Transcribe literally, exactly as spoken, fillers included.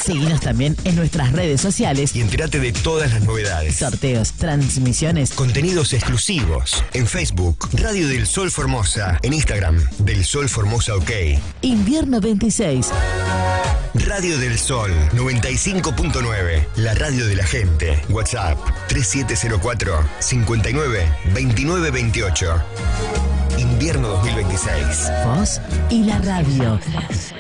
Seguinos también en nuestras redes sociales y entérate de todas las novedades. Sorteos, transmisiones, contenidos exclusivos. En Facebook, Radio del Sol Formosa. En Instagram, Del Sol Formosa OK. Invierno veintiséis. Radio del Sol noventa y cinco punto nueve. La radio de la gente. WhatsApp tres siete cero cuatro, cinco nueve, dos nueve dos ocho. Invierno dos mil veintiséis. Vos y la radio.